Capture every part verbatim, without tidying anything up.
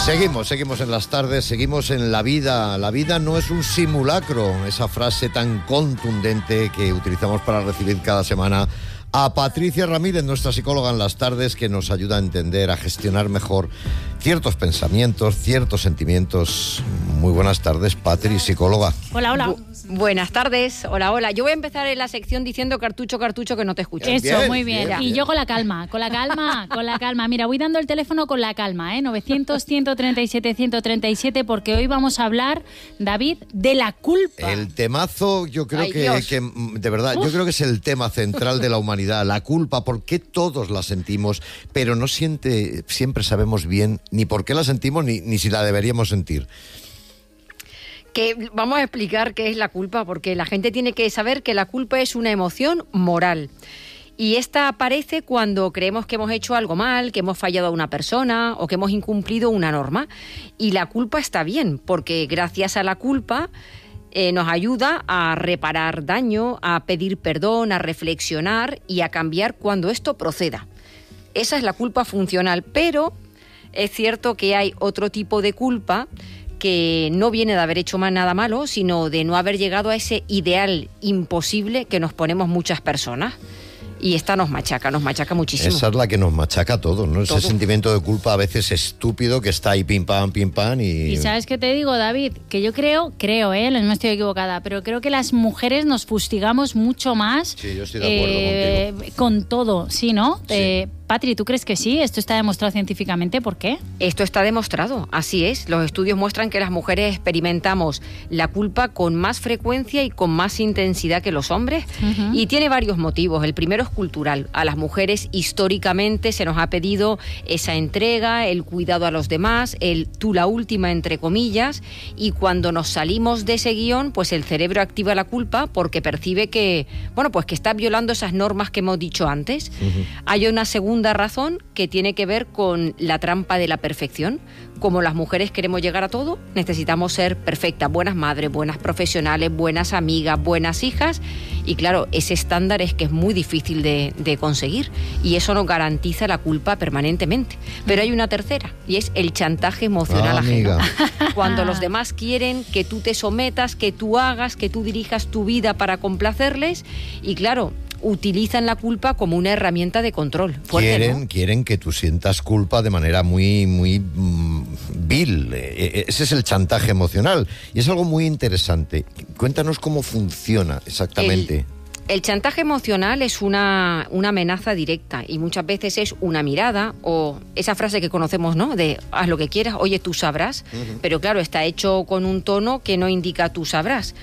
Seguimos, seguimos en las tardes, seguimos en la vida. La vida no es un simulacro, esa frase tan contundente que utilizamos para recibir cada semana a Patricia Ramírez, nuestra psicóloga en las tardes, que nos ayuda a entender, a gestionar mejor ciertos pensamientos, ciertos sentimientos. Muy buenas tardes, Patri, psicóloga. Hola, hola. Bu- buenas tardes, hola, hola. Yo voy a empezar en la sección diciendo cartucho, cartucho, que no te escucho. Eso, Bien, muy bien. bien, Y bien. yo con la calma, con la calma, con la calma. Mira, voy dando el teléfono con la calma, ¿eh? novecientos, ciento treinta y siete, ciento treinta y siete, porque hoy vamos a hablar, David, de la culpa. El temazo, yo creo Ay, que, Dios. que, de verdad, yo creo que es el tema central de la humanidad, la culpa. ¿Por qué todos la sentimos, pero no siente, siempre sabemos bien ni por qué la sentimos ni, ni si la deberíamos sentir? Que vamos a explicar qué es la culpa, porque la gente tiene que saber que la culpa es una emoción moral. Y esta aparece cuando creemos que hemos hecho algo mal, que hemos fallado a una persona o que hemos incumplido una norma. Y la culpa está bien, porque gracias a la culpa eh, nos ayuda a reparar daño, a pedir perdón, a reflexionar y a cambiar cuando esto proceda. Esa es la culpa funcional, pero es cierto que hay otro tipo de culpa que no viene de haber hecho más nada malo, sino de no haber llegado a ese ideal imposible que nos ponemos muchas personas. Y esta nos machaca, nos machaca muchísimo. Esa es la que nos machaca a todos, ¿no? Todo. Ese sentimiento de culpa a veces estúpido que está ahí pim pam, pim pam y... Y ¿sabes qué te digo, David? Que yo creo, creo, ¿eh? No estoy equivocada, pero creo que las mujeres nos fustigamos mucho más. Sí, yo estoy de acuerdo contigo. Con todo, ¿sí, no? Sí. Eh, Patri, ¿tú crees que sí? ¿Esto está demostrado científicamente? ¿Por qué? Esto está demostrado, así es. Los estudios muestran que las mujeres experimentamos la culpa con más frecuencia y con más intensidad que los hombres. Ujú. Y tiene varios motivos. El primero es cultural. A las mujeres históricamente se nos ha pedido esa entrega, el cuidado a los demás, el tú la última entre comillas. Y cuando nos salimos de ese guión, pues el cerebro activa la culpa porque percibe que, bueno, pues que está violando esas normas que hemos dicho antes. Ujú. Hay una segunda razón que tiene que ver con la trampa de la perfección. Como las mujeres queremos llegar a todo, necesitamos ser perfectas, buenas madres, buenas profesionales, buenas amigas, buenas hijas. Y claro, ese estándar es que es muy difícil de, de conseguir y eso nos garantiza la culpa permanentemente. Pero hay una tercera y es el chantaje emocional Ah, ajeno. amiga. Cuando los demás quieren que tú te sometas, que tú hagas, que tú dirijas tu vida para complacerles y claro, utilizan la culpa como una herramienta de control. Fuerte, Quieren, ¿no? quieren que tú sientas culpa de manera muy, muy mm, vil. Eh, eh, Ese es el chantaje emocional. Y es algo muy interesante. Cuéntanos cómo funciona exactamente. El chantaje emocional es una, una amenaza directa y muchas veces es una mirada o esa frase que conocemos, ¿no? De haz lo que quieras, oye, tú sabrás. Ujú. Pero claro, está hecho con un tono que no indica tú sabrás.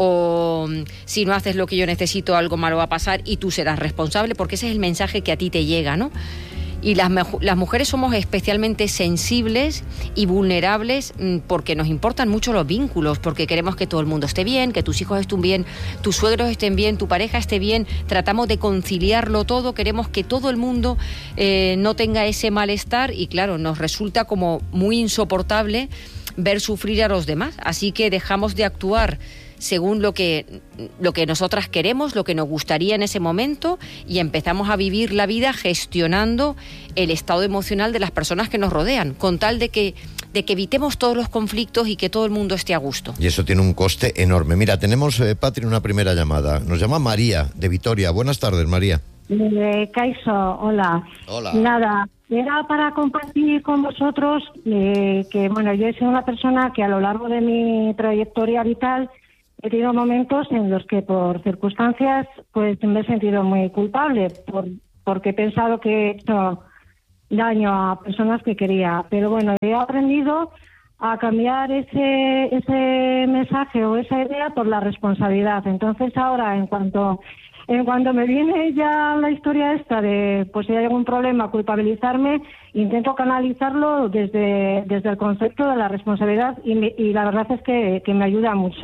O si no haces lo que yo necesito, algo malo va a pasar y tú serás responsable, porque ese es el mensaje que a ti te llega, ¿no? Y las, meju- las mujeres somos especialmente sensibles y vulnerables mm, porque nos importan mucho los vínculos, porque queremos que todo el mundo esté bien, que tus hijos estén bien, tus suegros estén bien, tu pareja esté bien, tratamos de conciliarlo todo, queremos que todo el mundo eh, no tenga ese malestar y claro, nos resulta como muy insoportable ver sufrir a los demás, así que dejamos de actuar según lo que, lo que nosotras queremos, lo que nos gustaría en ese momento y empezamos a vivir la vida gestionando el estado emocional de las personas que nos rodean, con tal de que, de que evitemos todos los conflictos y que todo el mundo esté a gusto. Y eso tiene un coste enorme. Mira, tenemos, eh, Patri, una primera llamada. Nos llama María, de Vitoria. Buenas tardes, María. Eh, Caiso, hola. Hola. Nada, era para compartir con vosotros eh, que, bueno, yo he sido una persona que a lo largo de mi trayectoria vital he tenido momentos en los que por circunstancias pues me he sentido muy culpable por, porque he pensado que he hecho daño a personas que quería. Pero bueno, he aprendido a cambiar ese, ese mensaje o esa idea por la responsabilidad. Entonces ahora, en cuanto... En cuanto me viene ya la historia esta de, pues si hay algún problema, culpabilizarme, intento canalizarlo desde, desde el concepto de la responsabilidad y, me, y la verdad es que, que me ayuda mucho.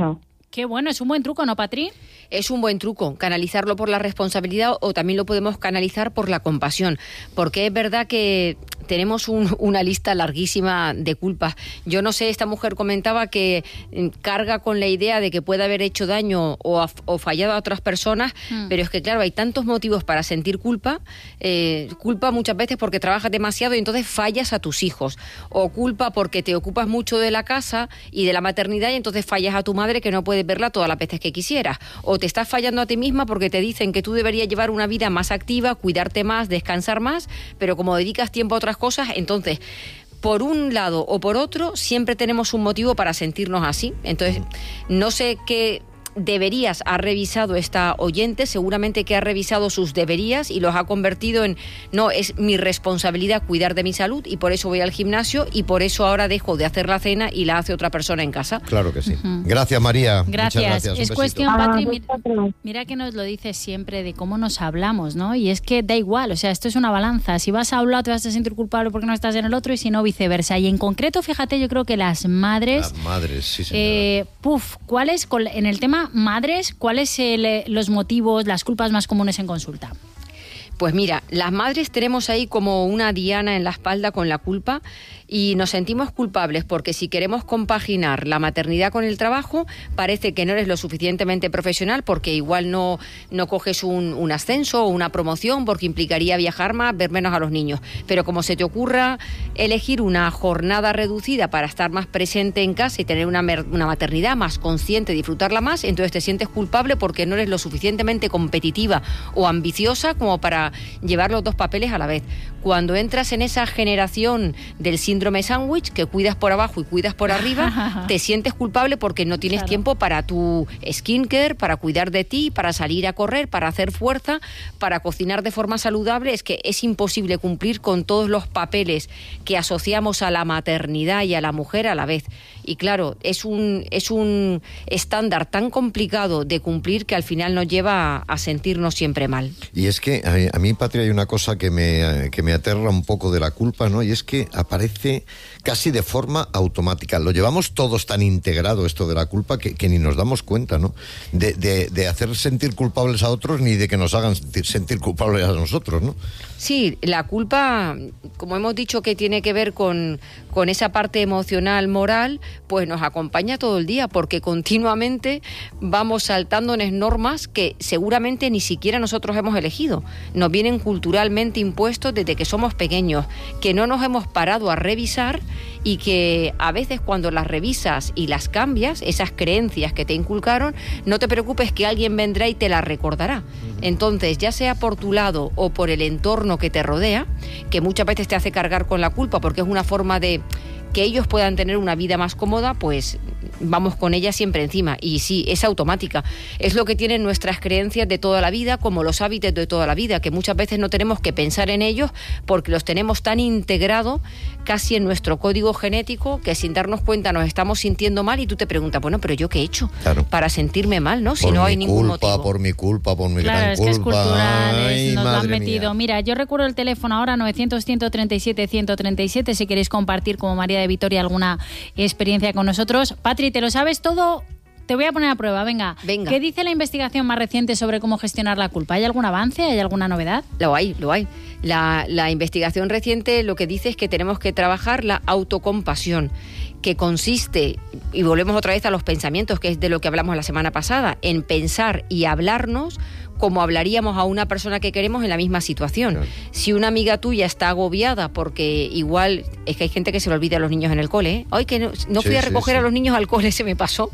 Qué bueno, es un buen truco, ¿no, Patri? Es un buen truco, canalizarlo por la responsabilidad o también lo podemos canalizar por la compasión, porque es verdad que tenemos un, una lista larguísima de culpas. Yo no sé, esta mujer comentaba que carga con la idea de que puede haber hecho daño o, a, o fallado a otras personas, mm. pero es que claro, hay tantos motivos para sentir culpa, eh, culpa muchas veces porque trabajas demasiado y entonces fallas a tus hijos, o culpa porque te ocupas mucho de la casa y de la maternidad y entonces fallas a tu madre que no puedes verla todas las veces que quisieras, o te estás fallando a ti misma porque te dicen que tú deberías llevar una vida más activa, cuidarte más, descansar más, pero como dedicas tiempo a otras cosas, entonces, por un lado o por otro, siempre tenemos un motivo para sentirnos así. Entonces, no sé qué deberías ha revisado esta oyente, seguramente que ha revisado sus deberías y los ha convertido en, no, es mi responsabilidad cuidar de mi salud y por eso voy al gimnasio y por eso ahora dejo de hacer la cena y la hace otra persona en casa. Claro que sí. Uh-huh. Gracias, María. Gracias. Muchas gracias. Es cuestión, Patri, mira, mira que nos lo dices siempre de cómo nos hablamos, ¿no? Y es que da igual, o sea, esto es una balanza. Si vas a un lado te vas a sentir culpable porque no estás en el otro y si no, viceversa. Y en concreto, fíjate, yo creo que las madres... Las madres, sí, señora. Eh, puf, ¿cuál es, en el tema madres, cuáles son los motivos, las culpas más comunes en consulta? Pues mira, las madres tenemos ahí como una diana en la espalda con la culpa y nos sentimos culpables porque si queremos compaginar la maternidad con el trabajo, parece que no eres lo suficientemente profesional porque igual no, no coges un, un ascenso o una promoción porque implicaría viajar más, ver menos a los niños. Pero como se te ocurra elegir una jornada reducida para estar más presente en casa y tener una, una maternidad más consciente, disfrutarla más, entonces te sientes culpable porque no eres lo suficientemente competitiva o ambiciosa como para llevar los dos papeles a la vez. Cuando entras en esa generación del síndrome sándwich, que cuidas por abajo y cuidas por arriba, te sientes culpable porque no tienes claro. tiempo para tu skincare, para cuidar de ti, para salir a correr, para hacer fuerza, para cocinar de forma saludable. Es que es imposible cumplir con todos los papeles que asociamos a la maternidad y a la mujer a la vez. Y claro, es un, es un estándar tan complicado de cumplir que al final nos lleva a, a sentirnos siempre mal. Y es que a, a mí, Patria, hay una cosa que me, que me aterra un poco de la culpa, ¿no? Y es que aparece casi de forma automática. Lo llevamos todos tan integrado esto de la culpa que, que ni nos damos cuenta, ¿no? De, de, de hacer sentir culpables a otros ni de que nos hagan sentir, sentir culpables a nosotros, ¿no? Sí, la culpa, como hemos dicho que tiene que ver con, con esa parte emocional, moral, pues nos acompaña todo el día porque continuamente vamos saltándonos normas que seguramente ni siquiera nosotros hemos elegido. Nos vienen culturalmente impuestos desde que somos pequeños, que no nos hemos parado a revisar y que a veces cuando las revisas y las cambias, esas creencias que te inculcaron, no te preocupes que alguien vendrá y te las recordará. Entonces, ya sea por tu lado o por el entorno que te rodea, que muchas veces te hace cargar con la culpa porque es una forma de que ellos puedan tener una vida más cómoda, pues vamos con ella siempre encima. Y sí, es automática. Es lo que tienen nuestras creencias de toda la vida, como los hábitos de toda la vida, que muchas veces no tenemos que pensar en ellos porque los tenemos tan integrados casi en nuestro código genético que sin darnos cuenta nos estamos sintiendo mal y tú te preguntas, bueno, pero ¿yo qué he hecho claro. para sentirme mal, no? Si por no hay mi ningún culpa, motivo. Por mi culpa, por mi claro, gran es culpa. Que es cultural, Ay, es, nos lo han madre metido. Mía. Mira, yo recuerdo el teléfono ahora novecientos, ciento treinta y siete, ciento treinta y siete si queréis compartir como María de Vitoria alguna experiencia con nosotros. Patri, ¿te lo sabes todo? Te voy a poner a prueba, venga. Venga. ¿Qué dice la investigación más reciente sobre cómo gestionar la culpa? ¿Hay algún avance? ¿Hay alguna novedad? Lo hay, lo hay. La, la investigación reciente lo que dice es que tenemos que trabajar la autocompasión, que consiste, y volvemos otra vez a los pensamientos, que es de lo que hablamos la semana pasada, en pensar y hablarnos como hablaríamos a una persona que queremos en la misma situación. Claro. Si una amiga tuya está agobiada porque igual, es que hay gente que se le olvida a los niños en el cole, ¿eh? Ay, que no, no fui sí, a recoger sí, sí. a los niños al cole, se me pasó.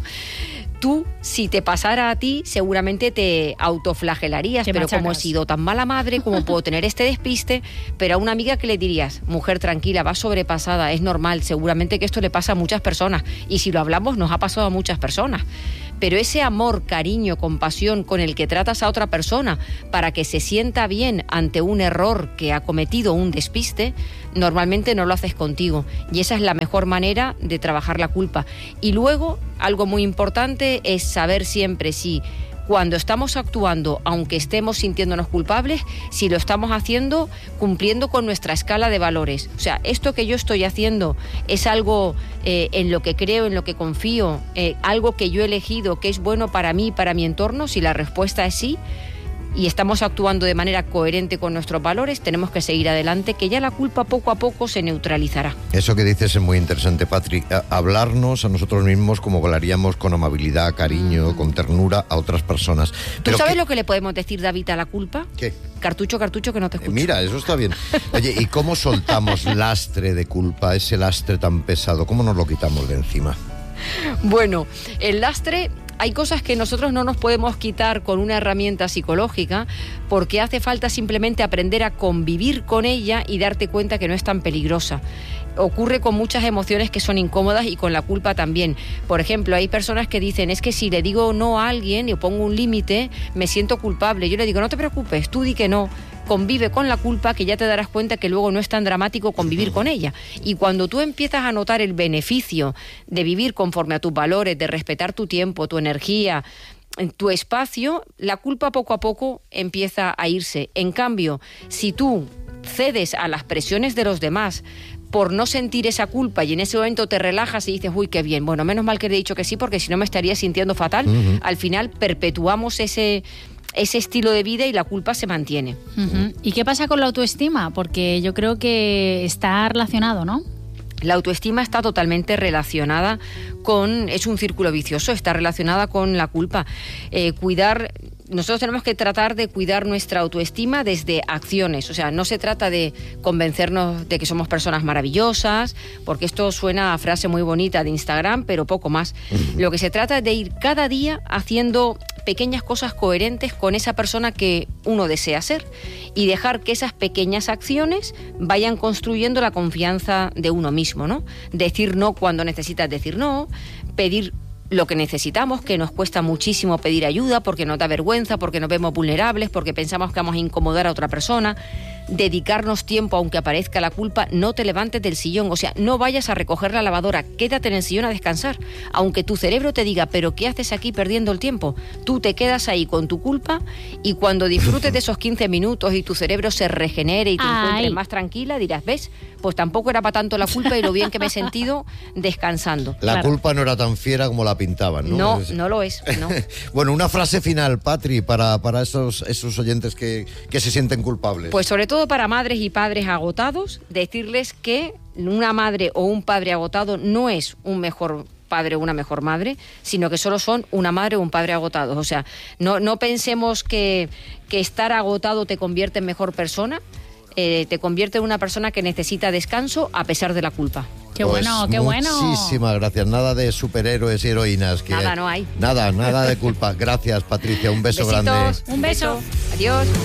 Tú, si te pasara a ti, seguramente te autoflagelarías, te pero machacas. Como he sido tan mala madre, como puedo tener este despiste, pero a una amiga que le dirías, mujer tranquila, vas sobrepasada, es normal, seguramente que esto le pasa a muchas personas, y si lo hablamos nos ha pasado a muchas personas. Pero ese amor, cariño, compasión con el que tratas a otra persona para que se sienta bien ante un error que ha cometido, un despiste, normalmente no lo haces contigo. Y esa es la mejor manera de trabajar la culpa. Y luego, algo muy importante es saber siempre si cuando estamos actuando, aunque estemos sintiéndonos culpables, si lo estamos haciendo cumpliendo con nuestra escala de valores. O sea, esto que yo estoy haciendo es algo eh, en lo que creo, en lo que confío, eh, algo que yo he elegido, que es bueno para mí, para mi entorno. Si la respuesta es sí, y estamos actuando de manera coherente con nuestros valores, tenemos que seguir adelante, que ya la culpa poco a poco se neutralizará. Eso que dices es muy interesante, Patri. A- hablarnos a nosotros mismos como hablaríamos con amabilidad, cariño, mm. con ternura a otras personas. ¿Tú Pero sabes ¿qué? lo que le podemos decir, David, a la culpa? ¿Qué? Cartucho, cartucho, que no te Eh, escucho. mira, eso está bien. Oye, ¿y cómo soltamos lastre de culpa, ese lastre tan pesado? ¿Cómo nos lo quitamos de encima? Bueno, el lastre, hay cosas que nosotros no nos podemos quitar con una herramienta psicológica, porque hace falta simplemente aprender a convivir con ella y darte cuenta que no es tan peligrosa. Ocurre con muchas emociones que son incómodas y con la culpa también. Por ejemplo, hay personas que dicen, es que si le digo no a alguien y pongo un límite, me siento culpable. Yo le digo, no te preocupes, tú di que no. Convive con la culpa, que ya te darás cuenta que luego no es tan dramático convivir con ella. Y cuando tú empiezas a notar el beneficio de vivir conforme a tus valores, de respetar tu tiempo, tu energía, tu espacio, la culpa poco a poco empieza a irse. En cambio, si tú cedes a las presiones de los demás por no sentir esa culpa y en ese momento te relajas y dices, uy, qué bien, bueno, menos mal que le he dicho que sí, porque si no me estaría sintiendo fatal, uh-huh. Al final perpetuamos ese... ese estilo de vida y la culpa se mantiene. Uh-huh. ¿Y qué pasa con la autoestima? Porque yo creo que está relacionado, ¿no? La autoestima está totalmente relacionada con... es un círculo vicioso, está relacionada con la culpa. Eh, cuidar... Nosotros tenemos que tratar de cuidar nuestra autoestima desde acciones. O sea, no se trata de convencernos de que somos personas maravillosas, porque esto suena a frase muy bonita de Instagram, pero poco más. Uh-huh. Lo que se trata es de ir cada día haciendo pequeñas cosas coherentes con esa persona que uno desea ser y dejar que esas pequeñas acciones vayan construyendo la confianza de uno mismo, ¿no? Decir no cuando necesitas decir no, pedir lo que necesitamos, que nos cuesta muchísimo pedir ayuda porque nos da vergüenza, porque nos vemos vulnerables, porque pensamos que vamos a incomodar a otra persona. Dedicarnos tiempo aunque aparezca la culpa. No te levantes del sillón, o sea, no vayas a recoger la lavadora, quédate en el sillón a descansar, aunque tu cerebro te diga, pero ¿qué haces aquí perdiendo el tiempo? Tú te quedas ahí con tu culpa y cuando disfrutes de esos quince minutos y tu cerebro se regenere y te Ay. encuentres más tranquila, dirás, ¿ves? Pues tampoco era para tanto la culpa y lo bien que me he sentido descansando. La claro. culpa no era tan fiera como la pintaban, ¿no? No, no lo es, no. Bueno, una frase final, Patri, para, para esos, esos oyentes que, que se sienten culpables. Pues sobre todo para madres y padres agotados, decirles que una madre o un padre agotado no es un mejor padre o una mejor madre, sino que solo son una madre o un padre agotados. O sea, no, no pensemos que, que estar agotado te convierte en mejor persona, eh, te convierte en una persona que necesita descanso a pesar de la culpa. Qué pues bueno, qué bueno. Muchísimas gracias. Nada de superhéroes y heroínas. Que nada, no hay. Nada, nada de culpa. Gracias, Patricia. Un beso Besitos, grande. Un beso. Adiós.